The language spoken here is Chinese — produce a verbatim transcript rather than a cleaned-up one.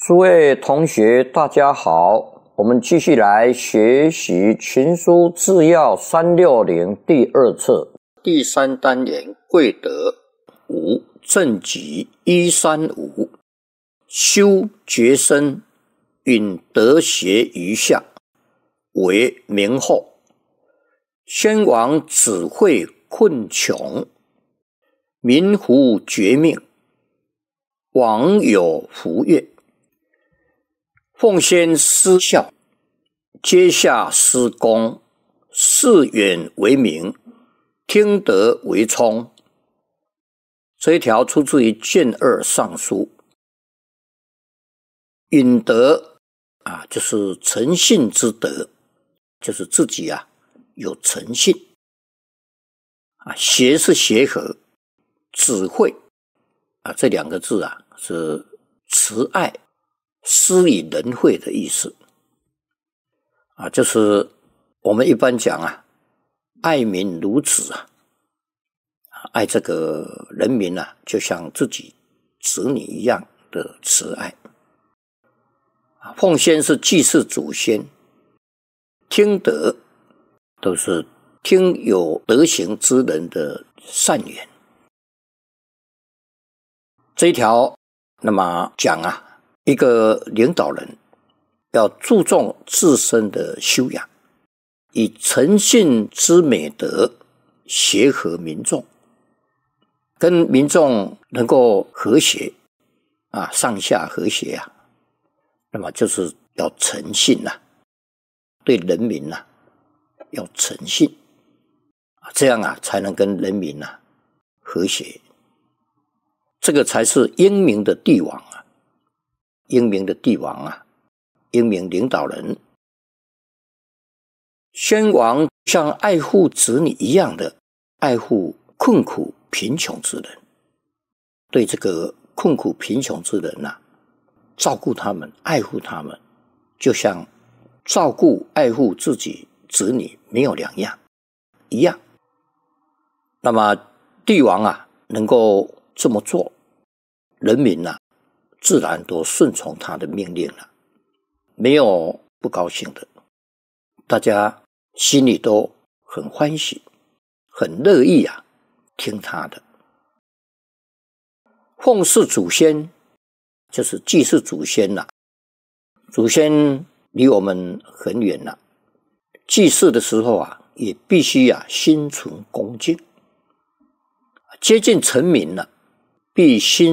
诸位同学，大家好，我们继续来学习《群书治要三六零》第二册第三单元贵德五正己一三五修觉身，允德协于下，为明后。先王指挥困穷，民乎绝命，王有福乐。奉先施孝，阶下施公，事远为明，听德为聪。这一条出自于卷二上书。允德啊，就是诚信之德，就是自己啊有诚信啊。协是协和，指挥啊这两个字啊是慈爱、施以仁惠的意思啊，就是我们一般讲啊，爱民如子啊，爱这个人民啊，就像自己子女一样的慈爱。奉先是祭祀祖先，听德都是听有德行之人的善言。这一条，那么讲啊，一个领导人要注重自身的修养，以诚信之美德协和民众，跟民众能够和谐啊，上下和谐啊，那么就是要诚信呐、啊，对人民呐、啊、要诚信啊，这样啊才能跟人民呐、啊、和谐。这个才是英明的帝王啊，英明的帝王啊，英明领导人。先王像爱护子女一样的爱护困苦贫穷之人，对这个困苦贫穷之人啊，照顾他们，爱护他们，就像照顾爱护自己子女没有两样一样。那么帝王啊能够这么做，人民啊自然都顺从他的命令了，没有不高兴的，大家心里都很欢喜，很乐意啊听他的。奉祀祖先就是祭祀祖先啦、啊，祖先离我们很远了、啊，祭祀的时候啊也必须啊心存恭敬。接近臣民了、啊，必心